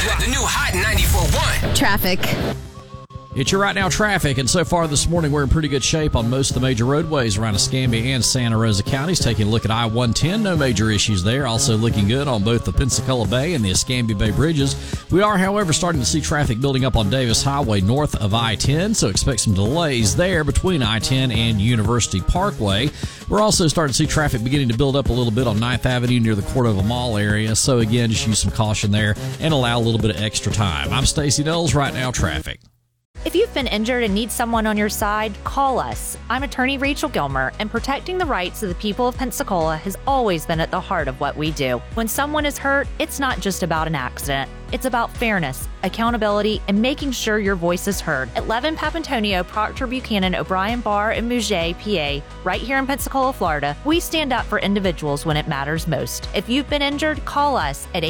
The new Hot 94.1. Traffic. It's your Right Now traffic, and so far this morning we're in pretty good shape on most of the major roadways around Escambia and Santa Rosa counties. Taking a look at I-110, no major issues there. Also looking good on both the Pensacola Bay and the Escambia Bay bridges. We are, however, starting to see traffic building up on Davis Highway north of I-10, so expect some delays there between I-10 and University Parkway. We're also starting to see traffic beginning to build up a little bit on 9th Avenue near the Cordova Mall area, so again, just use some caution there and allow a little bit of extra time. I'm Stacey Knowles, Right Now Traffic. If you've been injured and need someone on your side, call us. I'm attorney Rachel Gilmer, and protecting the rights of the people of Pensacola has always been at the heart of what we do. When someone is hurt, it's not just about an accident. It's about fairness, accountability, and making sure your voice is heard. At Levin Papantonio, Proctor Buchanan, O'Brien Barr, and Mouget, PA, right here in Pensacola, Florida, we stand up for individuals when it matters most. If you've been injured, call us at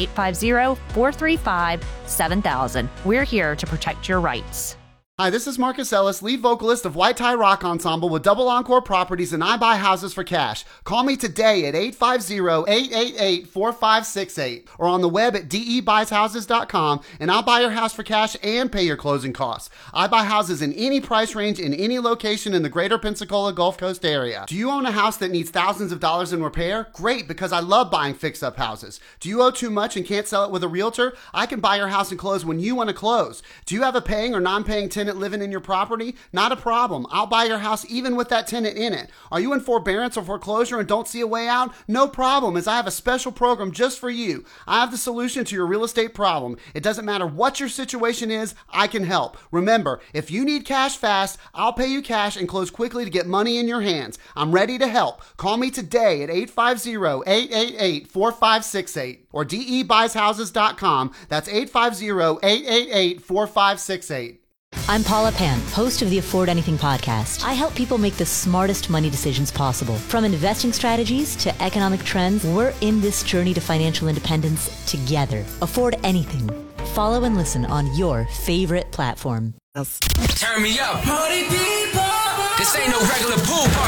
850-435-7000. We're here to protect your rights. Hi, this is Marcus Ellis, lead vocalist of White Tie Rock Ensemble with Double Encore Properties, and I buy houses for cash. Call me today at 850-888-4568 or on the web at debuysHouses.com, and I'll buy your house for cash and pay your closing costs. I buy houses in any price range in any location in the greater Pensacola Gulf Coast area. Do you own a house that needs thousands of dollars in repair? Great, because I love buying fix-up houses. Do you owe too much and can't sell it with a realtor? I can buy your house and close when you want to close. Do you have a paying or non-paying tenant living in your property? Not a problem. I'll buy your house even with that tenant in it. Are you in forbearance or foreclosure and don't see a way out? No problem, as I have a special program just for you. I have the solution to your real estate problem. It doesn't matter what your situation is, I can help. Remember, if you need cash fast, I'll pay you cash and close quickly to get money in your hands. I'm ready to help. Call me today at 850-888-4568 or debuysHouses.com. That's 850-888-4568. I'm Paula Pant, host of the Afford Anything podcast. I help people make the smartest money decisions possible. From investing strategies to economic trends, we're in this journey to financial independence together. Afford Anything. Follow and listen on your favorite platform. Turn me up. Party people. This ain't no regular pool party.